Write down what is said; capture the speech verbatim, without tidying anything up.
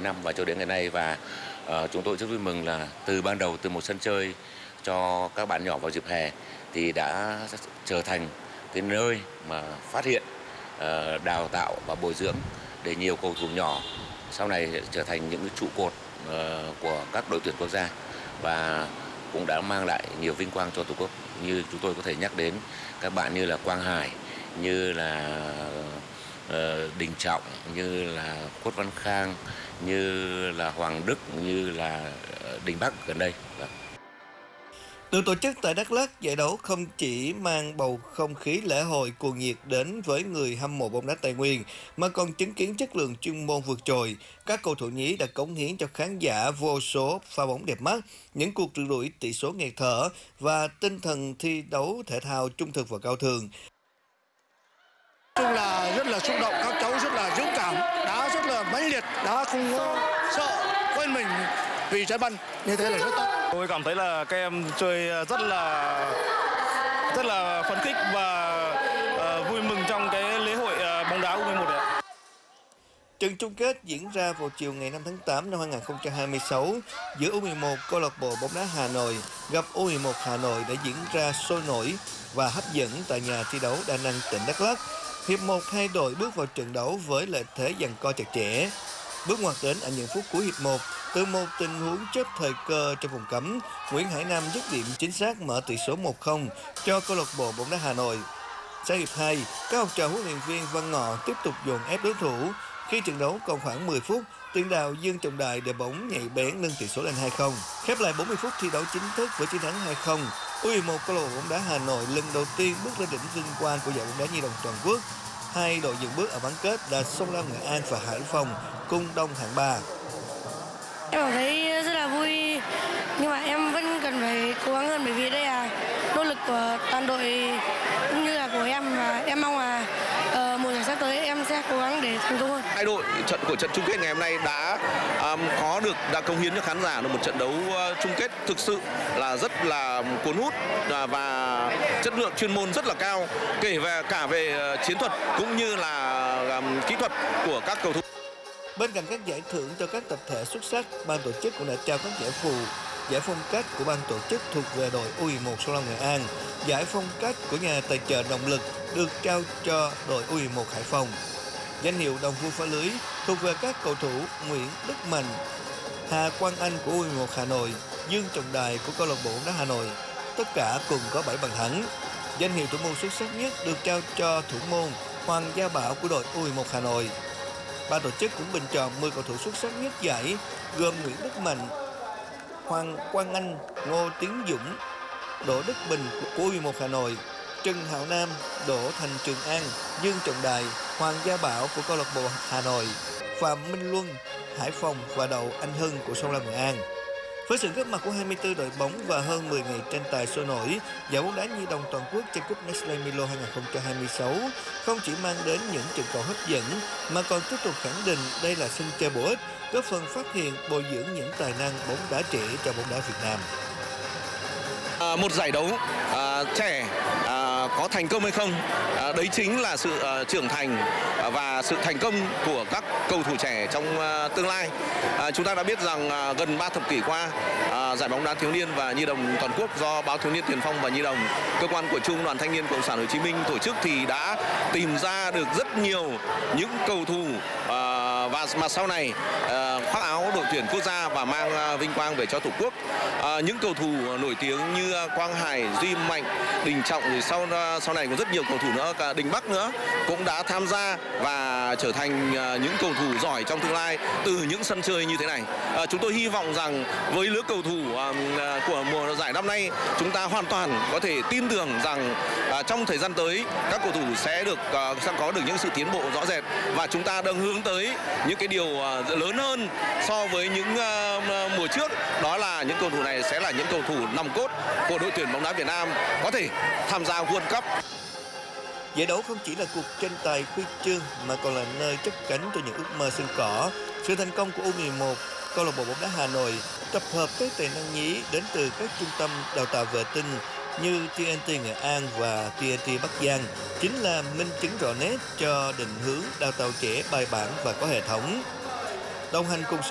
năm và cho đến ngày nay. Và uh, chúng tôi rất vui mừng là từ ban đầu, từ một sân chơi cho các bạn nhỏ vào dịp hè thì đã trở thành cái nơi mà phát hiện, uh, đào tạo và bồi dưỡng để nhiều cầu thủ nhỏ sau này trở thành những trụ cột uh, của các đội tuyển quốc gia, và cũng đã mang lại nhiều vinh quang cho Tổ quốc. Như chúng tôi có thể nhắc đến các bạn như là Quang Hải, như là uh, Đình Trọng, như là Khuất Văn Khang, như là Hoàng Đức, như là Đình Bắc gần đây. Được tổ chức tại Đắk Lắk, giải đấu không chỉ mang bầu không khí lễ hội cuồng nhiệt đến với người hâm mộ bóng đá Tây Nguyên, mà còn chứng kiến chất lượng chuyên môn vượt trội. Các cầu thủ nhí đã cống hiến cho khán giả vô số pha bóng đẹp mắt, những cuộc rượt đuổi tỷ số nghẹt thở và tinh thần thi đấu thể thao trung thực và cao thường. Chung là rất là xúc động, các cháu rất là dũng cảm, đá rất là mãnh liệt, đá không sợ quên mình vì trái banh, như thế là rất tốt. Tôi cảm thấy là các em chơi rất là rất là phấn khích và uh, vui mừng trong cái lễ hội uh, bóng đá U mười một này. Trận chung kết diễn ra vào chiều ngày năm tháng tám năm hai nghìn không trăm hai mươi sáu giữa U mười một câu lạc bộ bóng đá Hà Nội gặp U mười một Hà Nội đã diễn ra sôi nổi và hấp dẫn tại nhà thi đấu Đa Năng, tỉnh Đắk Lắk. Hiệp một, hai đội bước vào trận đấu với lợi thế giằng co chặt chẽ. Bước ngoặt đến ở những phút cuối hiệp một, từ một tình huống chớp thời cơ trong vùng cấm, Nguyễn Hải Nam dứt điểm chính xác mở tỷ số một không cho câu lạc bộ bóng đá Hà Nội. Sang hiệp hai, các học trò huấn luyện viên Văn Ngọ tiếp tục dồn ép đối thủ. Khi trận đấu còn khoảng mười phút, tiền đạo Dương Trọng Đại để bóng nhạy bén nâng tỷ số lên hai không. Khép lại bốn mươi phút thi đấu chính thức với chiến thắng hai không, U mười một câu lạc bộ bóng đá Hà Nội lần đầu tiên bước lên đỉnh vinh quang của giải bóng đá nhi đồng toàn quốc. Hai đội dừng bước ở bán kết là Sông Lam Nghệ An và Hải Phòng cùng đồng hạng ba. Em cảm thấy rất là vui, nhưng mà em vẫn cần phải cố gắng hơn, bởi vì đây là nỗ lực của toàn đội cũng như là của em, và em mong là uh, mùa giải sắp tới em sẽ cố gắng để thành công hơn. Hai đội trận của trận chung kết ngày hôm nay đã um, có được đã cống hiến cho khán giả được một trận đấu uh, chung kết thực sự là rất là cuốn hút uh, và chất lượng chuyên môn rất là cao, kể về cả về uh, chiến thuật cũng như là um, kỹ thuật của các cầu thủ. Bên cạnh các giải thưởng cho các tập thể xuất sắc, ban tổ chức cũng đã trao các giải phụ, giải phong cách của ban tổ chức thuộc về đội U mười một Sông Lam Nghệ An, giải phong cách của nhà tài trợ động lực được trao cho đội U mười một Hải Phòng. Danh hiệu đồng vua phá lưới thuộc về các cầu thủ Nguyễn Đức Mạnh, Hà Quang Anh của U mười một Hà Nội, Dương Trọng Đại của câu lạc bộ bóng đá Hà Nội. Tất cả cùng có bảy bàn thắng. Danh hiệu thủ môn xuất sắc nhất được trao cho thủ môn Hoàng Gia Bảo của đội U mười một Hà Nội. Ban tổ chức cũng bình chọn mười cầu thủ xuất sắc nhất giải, gồm Nguyễn Đức Mạnh, Hoàng Quang Anh, Ngô Tiến Dũng, Đỗ Đức Bình của U mười một Hà Nội, Trần Hạo Nam, Đỗ Thành Trường An, Dương Trọng Đại, Hoàng Gia Bảo của câu lạc bộ Hà Nội, Phạm Minh Luân, Hải Phòng và Đậu Anh Hưng của Sông Lam Nghệ An. Với sự góp mặt của hai mươi tư đội bóng và hơn mười ngày tranh tài sôi nổi, giải bóng đá nhi đồng toàn quốc trên cúp Nestle Milo hai nghìn không trăm hai mươi sáu không chỉ mang đến những trận cầu hấp dẫn mà còn tiếp tục khẳng định đây là sân chơi bổ ích, góp phần phát hiện, bồi dưỡng những tài năng bóng đá trẻ cho bóng đá Việt Nam. À, một giải đấu à, trẻ à, có thành công hay không, à, đấy chính là sự à, trưởng thành và sự thành công của các cầu thủ trẻ trong à, tương lai. À, chúng ta đã biết rằng à, gần ba thập kỷ qua, à, giải bóng đá thiếu niên và nhi đồng toàn quốc do Báo Thiếu niên Tiền phong và Nhi đồng, cơ quan của Trung đoàn Thanh niên Cộng sản Hồ Chí Minh tổ chức thì đã tìm ra được rất nhiều những cầu thủ à, và mà sau này à, khoác áo đội tuyển quốc gia và mang à, vinh quang về cho Tổ quốc. À, những cầu thủ nổi tiếng như Quang Hải, Duy Mạnh, Đình Trọng, thì sau sau này có rất nhiều cầu thủ nữa, cả Đình Bắc nữa cũng đã tham gia và trở thành những cầu thủ giỏi trong tương lai từ những sân chơi như thế này. À, chúng tôi hy vọng rằng với lứa cầu thủ uh, của mùa giải năm nay, chúng ta hoàn toàn có thể tin tưởng rằng uh, trong thời gian tới các cầu thủ sẽ được uh, sẽ có được những sự tiến bộ rõ rệt, và chúng ta đang hướng tới những cái điều uh, lớn hơn so với những uh, mùa trước, đó là những cầu thủ này sẽ là những cầu thủ nòng cốt của đội tuyển bóng đá Việt Nam có thể tham gia World Cup. Giải đấu không chỉ là cuộc tranh tài huy chương mà còn là nơi chấp cánh cho những ước mơ sân cỏ. Sự thành công của U mười một câu lạc bộ bóng đá Hà Nội tập hợp các tài năng nhí đến từ các trung tâm đào tạo vệ tinh như tê en tê Nghệ An và tê en tê Bắc Giang chính là minh chứng rõ nét cho định hướng đào tạo trẻ bài bản và có hệ thống. Đồng hành cùng sự